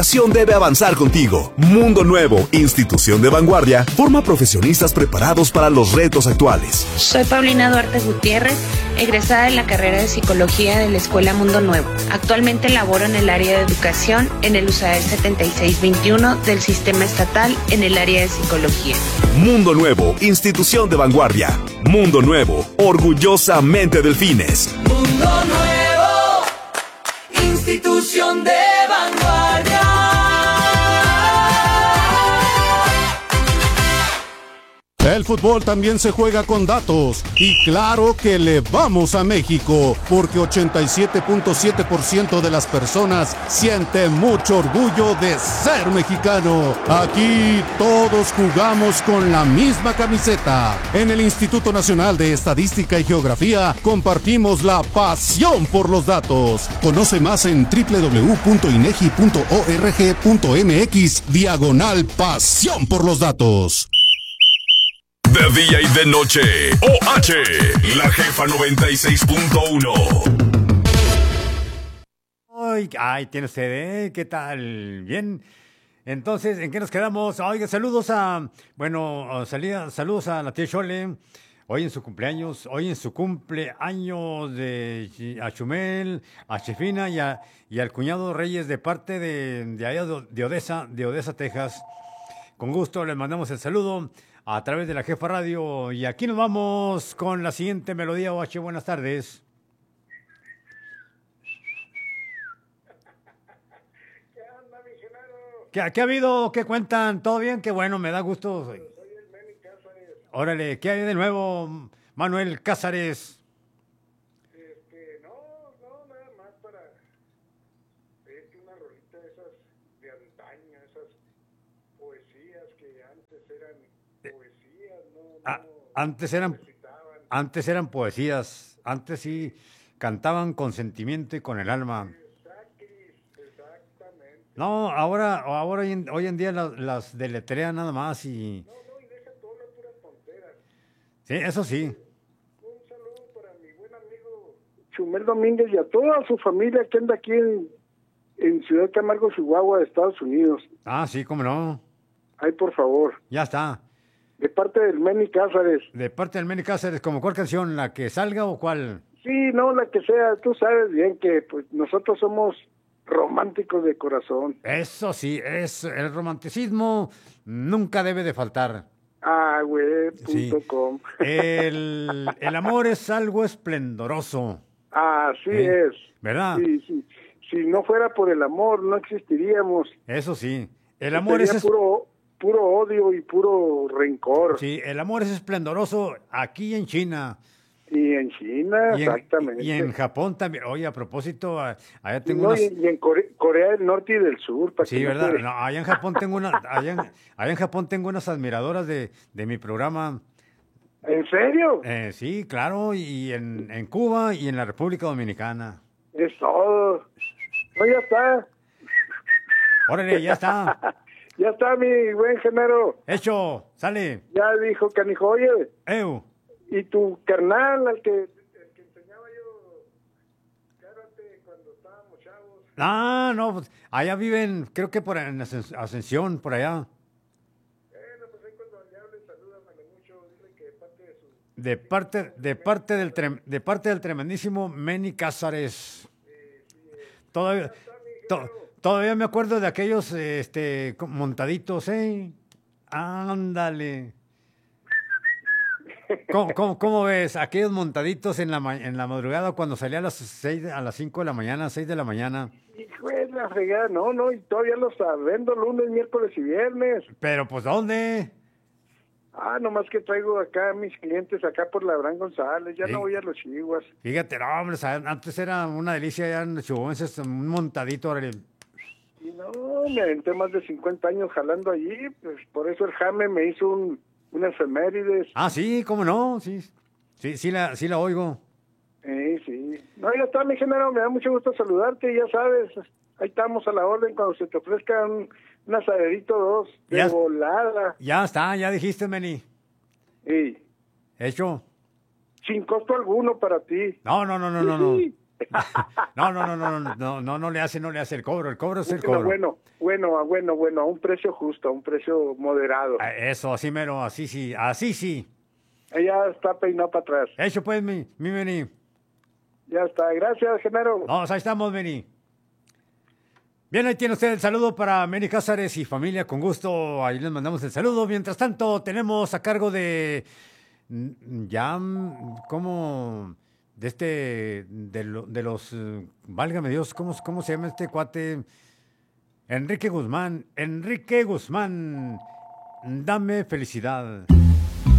Debe avanzar contigo. Mundo Nuevo, institución de vanguardia, forma profesionistas preparados para los retos actuales. Soy Paulina Duarte Gutiérrez, egresada de la carrera de Psicología de la Escuela Mundo Nuevo. Actualmente laboro en el área de educación en el USAER 7621 del Sistema Estatal en el área de Psicología. Mundo Nuevo, institución de vanguardia. Mundo Nuevo, orgullosamente Delfines. Mundo Nuevo, institución de vanguardia. El fútbol también se juega con datos y claro que le vamos a México porque 87.7% de las personas siente mucho orgullo de ser mexicano. Aquí todos jugamos con la misma camiseta. En el Instituto Nacional de Estadística y Geografía compartimos la pasión por los datos. Conoce más en www.inegi.org.mx/pasión por los datos. De día y de noche, OH, la jefa 96.1. Ay, tiene usted, ¿eh? ¿Qué tal? Bien. Entonces, ¿en qué nos quedamos? Oiga, saludos a la tía Chole, hoy en su cumpleaños, a Chumel, a Chefina y al cuñado Reyes de parte de allá de Odessa, Texas. Con gusto les mandamos el saludo a través de la Jefa Radio. Y aquí nos vamos con la siguiente melodía, OH. Buenas tardes. ¿Qué onda, mi Genaro? ¿Qué ha habido? ¿Qué cuentan? ¿Todo bien? Qué bueno, me da gusto. Soy el Manny Cázares. Órale, ¿qué hay de nuevo, Manuel Cázares? No, nada más para pedirte una rolita de esas de antaño, esas poesías que antes eran poesías, Antes eran poesías, antes sí cantaban con sentimiento y con el alma. Exactamente. No, ahora hoy en día las deletrean nada más y... No, y deja todas las puras tonteras. Sí, eso sí. Un saludo para mi buen amigo Chumel Domínguez y a toda su familia que anda aquí en Ciudad Camargo, Chihuahua, de Estados Unidos. Ah, sí, cómo no. Ay, por favor. Ya está. De parte del Manny Cázares. De parte del Manny Cázares, ¿como cuál canción? ¿La que salga o cuál? Sí, no, la que sea. Tú sabes bien que pues nosotros somos románticos de corazón. Eso sí, el romanticismo nunca debe de faltar. Güey.com. Sí. El amor es algo esplendoroso. Así es. ¿Verdad? Sí. Si no fuera por el amor, no existiríamos. Eso sí. El amor es puro odio y puro rencor. Sí, el amor es esplendoroso aquí en China. Y en China, exactamente. Y en Japón también. Oye, a propósito, allá tengo y en Corea del Norte y del Sur. Sí, ¿verdad? No, allá en Japón tengo allá en Japón tengo unas admiradoras de mi programa. ¿En serio? Sí, claro, y en Cuba y en la República Dominicana. Es todo. No, ya está. Órale, ya está. Ya está, mi buen Genaro. Hecho, sale. Ya dijo Canijo, oye. Y tu carnal, al que enseñaba yo karate cuando estábamos chavos. Ah, no, pues allá viven, creo que en Ascensión, por allá. Bueno, pues ahí cuando le hables, salúdamelo mucho, dile que de parte de su... De parte del tremendísimo Manny Cázares. Todavía me acuerdo de aquellos montaditos, ¿eh? Ándale. ¿Cómo ves? Aquellos montaditos en la madrugada cuando salía a las 5 de la mañana, 6 de la mañana. Hijo de la fregada, no, y todavía los vendo lunes, miércoles y viernes. Pero, pues, ¿dónde? Nomás que traigo acá a mis clientes acá por la Abraham González, ya Sí. no voy a los Chihuahuas. Fíjate, no, hombre, antes era una delicia ya en Chihuahuenses, un montadito. Y no, me aventé más de 50 años jalando allí, pues por eso el Jame me hizo una efemérides. Ah, sí, ¿cómo no? Sí la oigo. Sí. No, ya está, mi Genaro, me da mucho gusto saludarte, ya sabes, ahí estamos a la orden cuando se te ofrezca un asaderito 2 de volada. Ya está, ya dijiste, Manny. Sí. Hecho. Sin costo alguno para ti. No. Sí. No le hace el cobro es el cobro. Bueno, a un precio justo, a un precio moderado. Eso, así mero, así sí. Ya está peinado para atrás. Hecho pues, mi Meni. Ya está, gracias, Genaro. Ahí estamos, Meni. Bien, ahí tiene usted el saludo para Meni Cázares y familia, con gusto, ahí les mandamos el saludo. Mientras tanto, tenemos a cargo de los, válgame Dios, ¿cómo se llama este cuate? Enrique Guzmán, dame felicidad.